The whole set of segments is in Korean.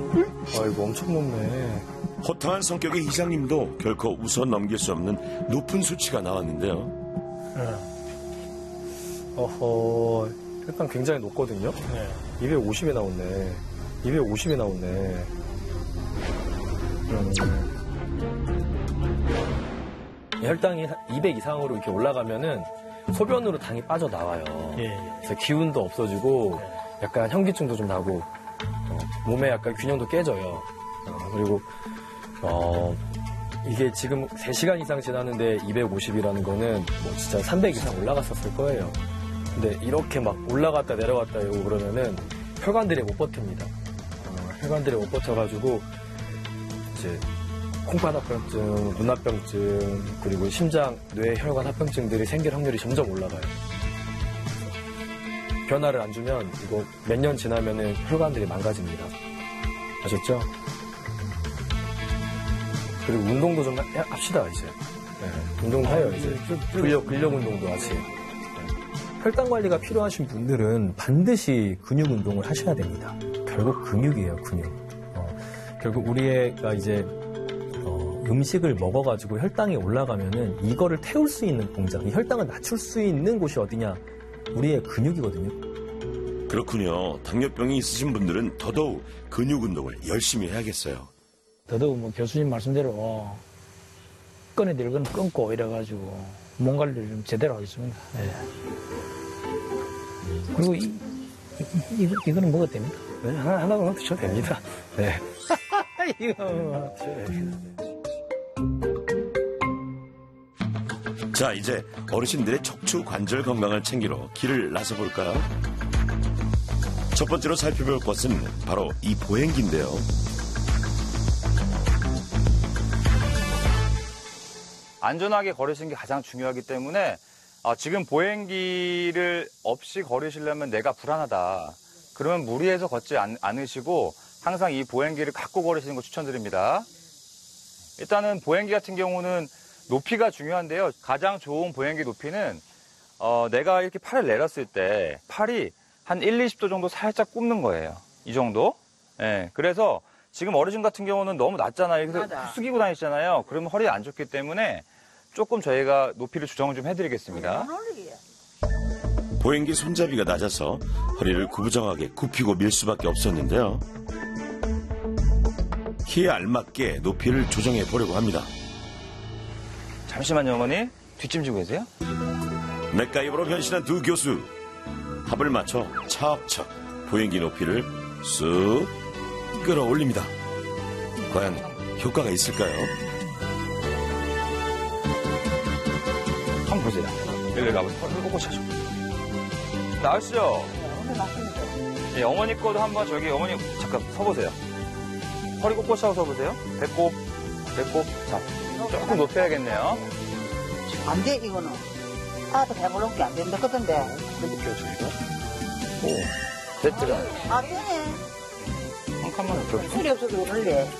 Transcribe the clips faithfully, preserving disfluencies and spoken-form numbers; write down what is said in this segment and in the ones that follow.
아이고, 엄청 높네. 호탕한 성격의 이장님도 결코 웃어 넘길 수 없는 높은 수치가 나왔는데요. 네. 어허, 일단 굉장히 높거든요. 네. 이백오십이 나오네. 이백오십이 나오네. 음. 혈당이 이백 이상으로 이렇게 올라가면은 소변으로 당이 빠져나와요. 예. 그래서 기운도 없어지고 약간 현기증도 좀 나고 어, 몸에 약간 균형도 깨져요. 어, 그리고 어, 이게 지금 세 시간 이상 지났는데 이백오십이라는 거는 뭐 진짜 삼백 이상 올라갔었을 거예요. 근데 이렇게 막 올라갔다 내려갔다 이러고 그러면은 혈관들이 못 버팁니다. 어, 혈관들이 못 버텨가지고 이제 콩팥합병증, 눈합병증, 그리고 심장, 뇌, 혈관 합병증들이 생길 확률이 점점 올라가요. 변화를 안 주면 이거 몇 년 지나면은 혈관들이 망가집니다. 아셨죠? 그리고 운동도 좀 합시다, 이제. 네, 운동도 해요, 이제. 근력, 근력 운동도 하지. 네. 혈당 관리가 필요하신 분들은 반드시 근육 운동을 하셔야 됩니다. 결국 근육이에요, 근육. 어, 결국 우리가 이제 어, 음식을 먹어가지고 혈당이 올라가면은 이거를 태울 수 있는 공장, 이 혈당을 낮출 수 있는 곳이 어디냐? 우리의 근육이거든요. 그렇군요. 당뇨병이 있으신 분들은 더더욱 근육 운동을 열심히 해야겠어요. 더더욱 뭐 교수님 말씀대로 꺼내야 될 건 끊고 이래가지고 몸 관리를 좀 제대로 하겠습니다. 네. 그리고 이, 이, 이, 이거는 먹어도 됩니다. 네, 하나, 하나만 드셔도 됩니다. 네. 이거 하나 드셔도 됩니다. 자, 이제 어르신들의 척추 관절 건강을 챙기러 길을 나서볼까요? 첫 번째로 살펴볼 것은 바로 이 보행기인데요. 안전하게 걸으시는 게 가장 중요하기 때문에 아, 지금 보행기를 없이 걸으시려면 내가 불안하다. 그러면 무리해서 걷지 않, 않으시고 항상 이 보행기를 갖고 걸으시는 거 추천드립니다. 일단은 보행기 같은 경우는 높이가 중요한데요. 가장 좋은 보행기 높이는 어, 내가 이렇게 팔을 내렸을 때 팔이 한 일, 이십 도 정도 살짝 굽는 거예요. 이 정도. 예, 그래서 지금 어르신 같은 경우는 너무 낮잖아요. 그래서 숙이고 다니시잖아요. 그러면 허리에 안 좋기 때문에 조금 저희가 높이를 조정을 좀 해드리겠습니다. 보행기 손잡이가 낮아서 허리를 구부정하게 굽히고 밀 수밖에 없었는데요. 키에 알맞게 높이를 조정해 보려고 합니다. 잠시만요, 어머니. 뒷짐 지고 계세요? 맥가이버로 변신한 두 교수. 합을 맞춰 척척 보행기 높이를 쑥 끌어올립니다. 과연 효과가 있을까요? 한번 보세요. 여기 가보세요. 허리 꼭 차죠. 나으시죠? 네, 맞습니다. 예, 어머니 거도 한번 저기 어머니 잠깐 서보세요. 허리 꼿꼿이 하고 서보세요. 배꼽, 배꼽. 자, 조금 높여야겠네요. 안 돼, 이거는. 아도 배불러 게안 된다, 그던데. 높여 저희가. 오, 됐더라. 아, 되네. 한 칸만 높여. 술이 없어도 그럴래.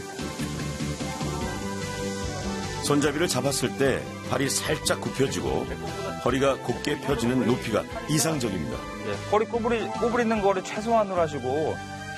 손잡이를 잡았을 때 팔이 살짝 굽혀지고 허리가 곧게 펴지는 높이가 이상적입니다. 네, 허리 꼬부리, 꼬부리는 거를 최소한으로 하시고